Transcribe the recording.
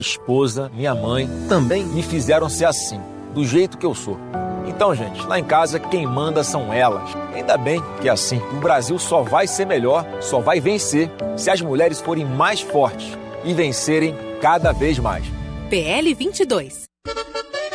esposa, minha mãe, também me fizeram ser assim, do jeito que eu sou. Então, gente, lá em casa quem manda são elas. Ainda bem que é assim. O Brasil só vai ser melhor, só vai vencer se as mulheres forem mais fortes e vencerem cada vez mais. PL 22.